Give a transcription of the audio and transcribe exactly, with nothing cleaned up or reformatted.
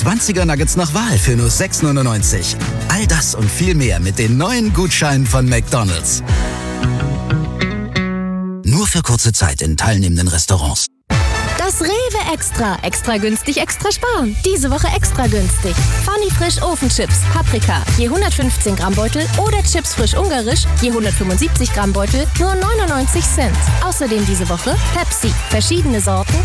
zwanziger Nuggets nach Wahl für nur sechs neunundneunzig. All das und viel mehr mit den neuen Gutscheinen von McDonald's. Nur für kurze Zeit in teilnehmenden Restaurants. Das Rewe Extra. Extra günstig, extra sparen. Diese Woche extra günstig. Funny Frisch Ofenchips, Paprika, je hundertfünfzehn Gramm Beutel oder Chips frisch ungarisch, je hundertfünfundsiebzig Gramm Beutel, nur neunundneunzig Cent. Außerdem diese Woche Pepsi. Verschiedene Sorten,